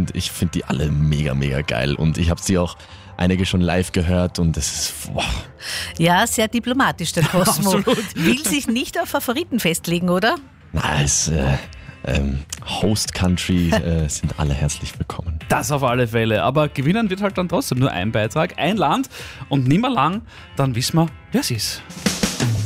finde die alle mega, mega geil. Und ich habe sie auch einige schon live gehört und das ist... Wow. Ja, sehr diplomatisch, der Cosmo. Absolut. Will sich nicht auf Favoriten festlegen, oder? Nice. Host Country sind alle herzlich willkommen. Das auf alle Fälle. Aber gewinnen wird halt dann trotzdem nur ein Beitrag, ein Land und nicht mehr lang, dann wissen wir, wer es ist.